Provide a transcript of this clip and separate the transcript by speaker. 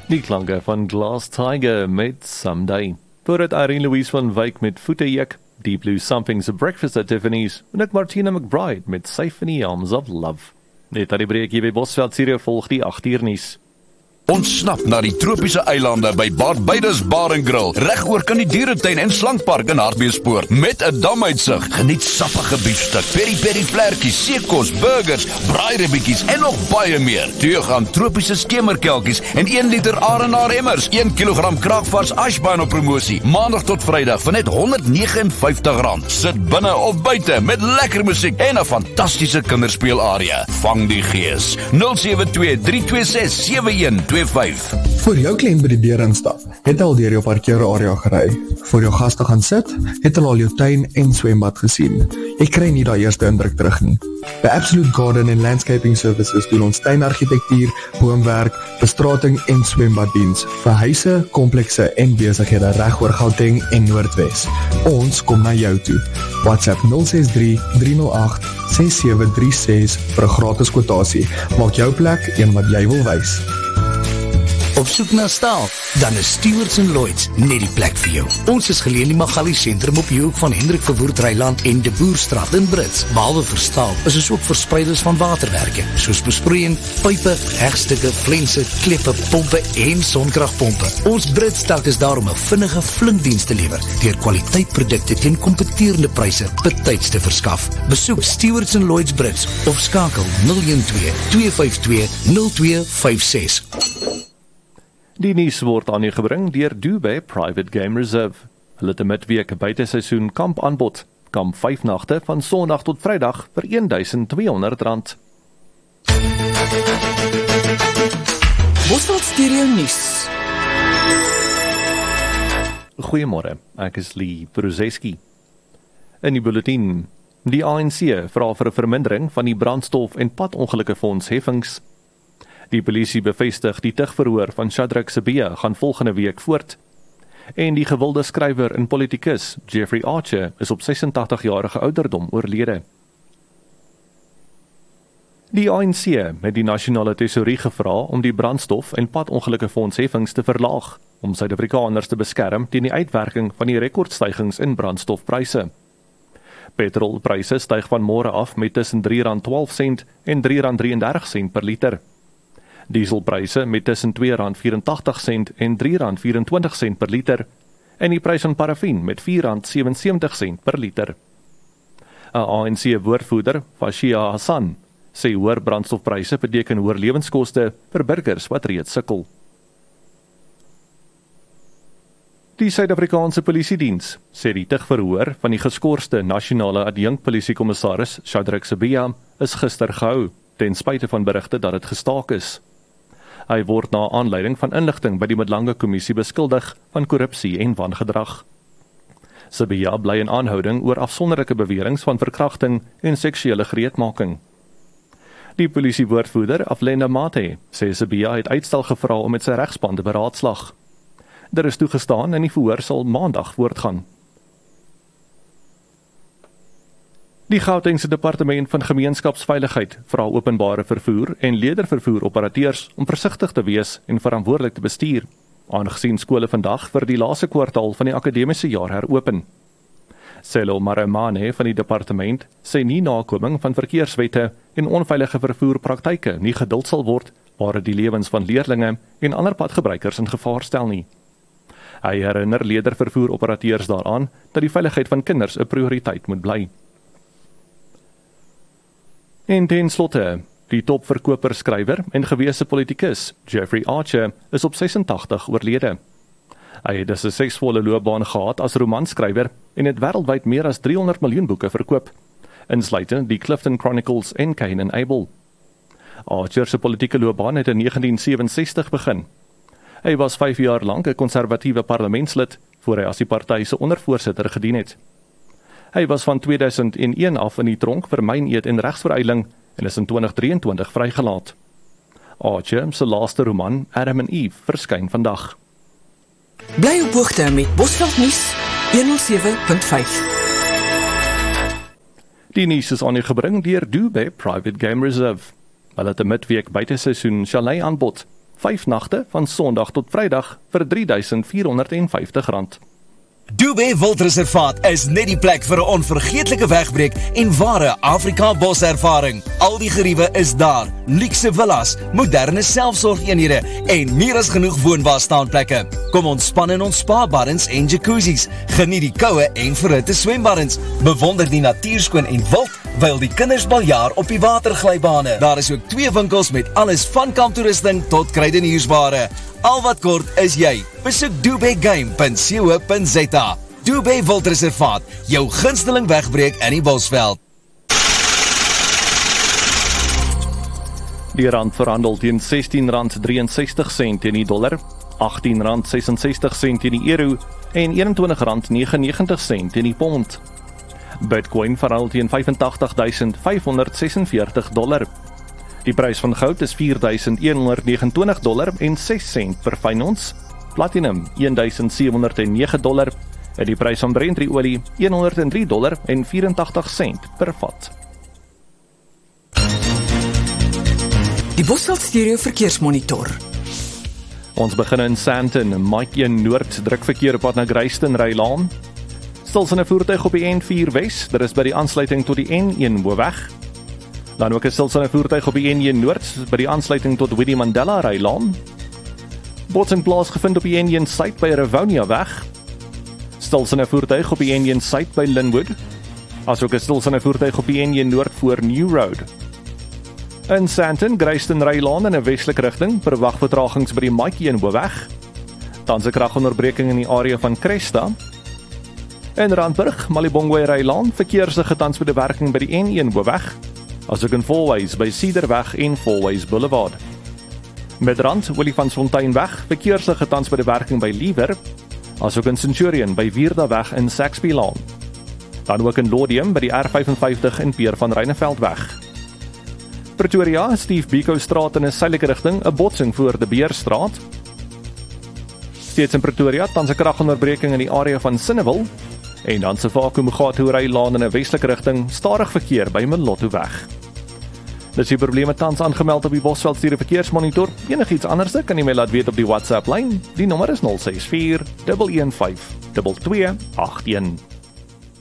Speaker 1: Die klanke van Glass Tiger met Someday. Voor het Irene Louise van Wyk met Voetejek, Deep Blue Something's a Breakfast at Tiffany's, en ek Martina McBride met Safe in the Arms of Love. Net aan die breek hier by Bosveld Sirius volg die 8 uur nuus.
Speaker 2: Ontsnap na die tropiese eilande by Barbados Bar & Grill, reg oor kan die dieretuin en slangpark in Hartbeespoort, met 'n damuitsig. Geniet sappige biefstuk, peri-peri vlerkies, seekos, burgers, braairibbietjies en nog baie meer. 2 gram tropiese skemerkelkies en 1 liter Arenaar emmers, 1 kilogram kraakvars ashbaan op promosie, maandag tot vrydag vir net R159. Sit binne of buite met lekker musiek en 'n fantastiese kinderspeelarea. Vang die gees. 072-326-7125.
Speaker 3: Voor jou kliënt by die deur instap, het al deur jou parkeerarea gery. Voor jou gaste gaan sit, het al jou tuin en swembad gesien. Jy kry nie daai eerste indruk terug nie. By Absolute Garden and Landscaping Services doen ons tuinargitektuur, boomwerk, bestrating en swembaddiens vir huise, komplekse en besighede reg oor Gauteng en Noordwes. Ons kom na jou toe. WhatsApp 063-308-6736 vir 'n gratis kwotasie. Maak jou plek een wat jy wil wys.
Speaker 4: Op soek na staal, dan is Stewarts & Lloyds net die plek vir jou. Ons is geleë in die Magali sentrum op die hoek van Hendrik Verwoerd Ryland en De Boerstraat in Brits. Behalwe vir staal, is ons ook verspreiders van waterwerke, soos besproeiing, pype, hegstukke, flense, kleppe, pompe en sonkragpompe. Ons Brits dak is daar om 'n vinnige flinkdiens te lewer, deur kwaliteitprodukte teen kompeterende pryse betyds te verskaf. Besoek Stewarts & Lloyds Brits of skakel 012-252-0256.
Speaker 1: Die nuus word aan u gebring deur Dubai Private Game Reserve. Hulle het 'n midweek buiteseisoen kamp aanbod. Kamp 5 nagte van Sondag tot Vrydag vir R1,200.
Speaker 5: Bosveld Stereo nuus.
Speaker 1: Goeiemôre, ek is Lee Bruzeski. In die bulletin, die ANC vra vir 'n vermindering van die brandstof- en padongelukkefonds heffings. Die polisie bevestig die tugverhoor van Shadrack Sibiya gaan volgende week voort. En die gewilde skrywer en politikus Jeffrey Archer is op 86-jarige ouderdom oorlede. Die ANC het die nasionale tesourie gevra om die brandstof- en padongelukkefonds heffings te verlaag, om Suid-Afrikaners te beskerm teen die uitwerking van die rekordstygings in brandstofpryse. Petrolpryse styg van môre af met tussen R3.12 en R3.33 per liter. Dieselpryse met tussen R2.84 en R3.24 per liter, en die prys van parafin met R4.77 per liter. 'n ANC-woordvoerder, Fashia Hassan, sê hoër brandstofpryse beteken hoër lewenskoste vir burgers wat reeds sukkel. Die Suid-Afrikaanse Polisiediens sê die tugverhoor van die geskorste nasionale adjunkpolisiekommissaris Shadrack Sibiya is gister gehou, ten spyte van berigte dat dit gestaak is. Hy word na aanleiding van inligting by die Madlanga Kommissie beskuldig van korrupsie en wangedrag. Sibiya bly in aanhouding oor afsonderlike beweringe van verkrachting en seksuele gereedmaking. Die polisiewoordvoerder Aflenda Mate sê Sibiya het uitstel gevra om met sy regspan te beraadslag. Daar is toegestaan en die verhoor sal maandag voortgaan. Die Gautengse Departement van Gemeenskapsveiligheid vra openbare vervoer en ledervervoeroperateurs om versigtig te wees en verantwoordelik te bestuur, aangesien skole vandag vir die laaste kwartaal van die akademiese jaar heropen. Selo Maremane van die departement sê nie nakoming van verkeerswette en onveilige vervoerpraktyke nie geduld sal word, waar die lewens van leerlinge en ander padgebruikers in gevaar stel nie. Hy herinner ledervervoeroperateurs daaraan dat die veiligheid van kinders 'n prioriteit moet bly. En ten slotte, die topverkoper-skrywer en gewese politikus Jeffrey Archer is op 86 oorlede. Hy het 'n suksesvolle loopbaan gehad as romanskrywer en het wêreldwyd meer as 300 miljoen boeke verkoop, insluitend die Clifton Chronicles en Cain and Abel. Archer se politieke loopbaan het in 1967 begin. Hy was 5 jaar lank 'n konservatiewe parlementslid, voor hy as die party se ondervoorsitter gedien het. Hy was van 2001 af in die tronk vir myneed en regsveruiling en is in 2023 vrygelaat. Archer se laaste roman, Adam and Eve, verskyn vandag.
Speaker 5: Bly op hoogte met Bosveld nuus 107.5.
Speaker 1: Die nuus is aan u gebring deur Dubai Private Game Reserve. Hulle het 'n midweek buiteseisoen chalet aanbod. 5 nagte van Sondag tot Vrydag vir R3,450.
Speaker 6: Dubé Wildreservaat is net die plek vir 'n onvergeetlike wegbreek en ware Afrika boservaring. Al die geriewe is daar, luukse villas, moderne selfsorgeenhede en meer as genoeg woonbaarstaanplekke. Kom ontspan in ons spa-baddens en jacuzzis, geniet die koue en verhitte swembaddens, bewonder die natuurskoon en wild, wyl die kinders baljaar op die waterglybane. Daar is ook 2 winkels met alles van kamptoerusting tot kruideniersware. Al wat kort is jy. Besoek dubégame.co.za. Dubé Wildreservaat, jou gunsteling wegbreek in die Bosveld.
Speaker 1: Die rand verhandel teen R16,63 teen die dollar, R18,66 teen die euro en R21,99 teen die pond. Bitcoin verhandel teen $85,546. Die prys van goud is $4,129 en 6 sent per fyn ons. Platinum $1,709 en die prys van Brent-olie $103 en 84 sent per vat.
Speaker 5: Die Bosveld Stereo Verkeersmonitor.
Speaker 1: Ons begin in Sandton, Mike 1 Noord, drukverkeer op pad na Grayston Rylaan. Stils in 'n voertuig op die N4 Wes, dit is by die aansluiting tot die N1 Hoofweg. Dan ook 'n stilstaande voertuig op die N1 Noord by die aansluiting tot Winnie Mandela Rylaan. Botsing plaasgevind op die N1 Suid by Rivonia Weg. Stilstaande voertuig op die N1 Suid by Linwood. Asook 'n stilstaande voertuig op die N1 Noord voor New Road. In Sandton, Grayston Rylaan in 'n westelike rigting, verwag vertragings by die Mike 1 Hoofweg. Tans 'n kragonderbreking in die area van Cresta. In Randburg, Malibongwe Rylaan, verkeerslige tans by die werking by die N1 Hoofweg. Asook in Fourways by Cedarweg en Fourways Boulevard. Midrand, Olifantsfonteinweg, verkeerslige tans by die werking by Liewer, asook in Centurion by Vierdaweg in Saxby Laan. Dan ook in Lodium by die R55 en Peer van Reineveldweg. Pretoria, Steve Biko straat in 'n suidelike rigting, 'n botsing voor die Beerstraat. Steeds in Pretoria, tans 'n kragonderbreking in die area van Sinnewil. En dan se Vakumugatu Rylaan in 'n westelike rigting, stadig verkeer by Melottoweg. Dis die probleme tans aangemeld op die Bosveld Stereo Verkeersmonitor. Enigiets anders kan jy my laat weet op die WhatsApp lyn. Die nommer is 064 115 2281.